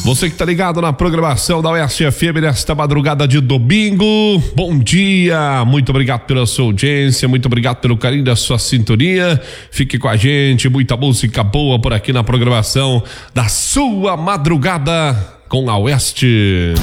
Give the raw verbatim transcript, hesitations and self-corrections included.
Você que tá ligado na programação da Oeste F M nesta madrugada de domingo, bom dia, muito obrigado pela sua audiência, muito obrigado pelo carinho da sua sintonia. Fique com a gente, muita música boa por aqui na programação da sua madrugada com a Oeste.